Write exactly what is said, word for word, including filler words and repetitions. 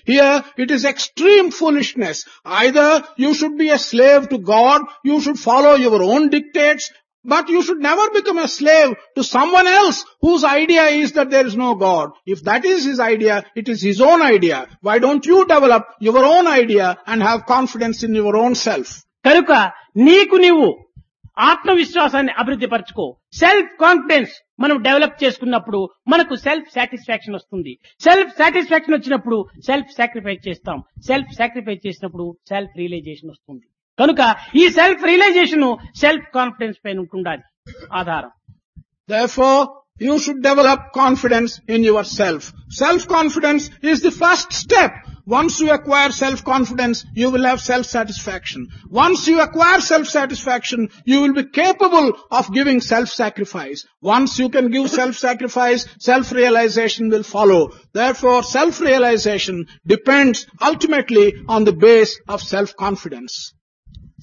Here it is extreme foolishness. Either you should be a slave to God, you should follow your own dictates, but you should never become a slave to someone else whose idea is that there is no God. If that is his idea, it is his own idea. Why don't you develop your own idea and have confidence in your own self? కనుక నీకు నీవు ఆత్మవిశ్వాసాన్ని అభివృద్ధి పరచుకో. Self confidence మనం develop చేసుకున్నప్పుడు మనకు self satisfaction వస్తుంది. Self satisfaction వచ్చినప్పుడు సెల్ఫ్ సాక్రిఫైస్ చేస్తాం. సెల్ఫ్ సాక్రిఫైస్ చేసినప్పుడు సెల్ఫ్ రియలైజేషన్ వస్తుంది. కనుక ఈ సెల్ఫ్ రియలైజేషన్ సెల్ఫ్ కాన్ఫిడెన్స్ పైన ఉంటుండాలి ఆధారం. Therefore, you should develop confidence in yourself. Self-confidence is the first step. Once you acquire self-confidence, you will have self-satisfaction. Once you acquire self-satisfaction, you will be capable of giving self-sacrifice. Once you can give self-sacrifice, self-realization will follow. Therefore, self-realization depends ultimately on the base of self-confidence.